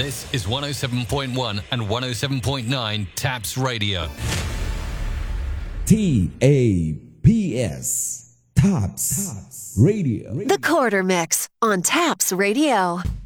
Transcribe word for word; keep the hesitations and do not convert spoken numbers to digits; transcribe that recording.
This is one oh seven point one and one oh seven point nine Taps Radio. T A P S. Taps Radio. The Quarter Mix on Taps Radio.